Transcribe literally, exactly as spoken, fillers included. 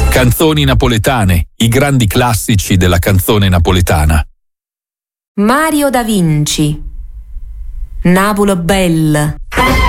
Canzoni napoletane, i grandi classici della canzone napoletana. Mario Da Vinci. Napolo Belle.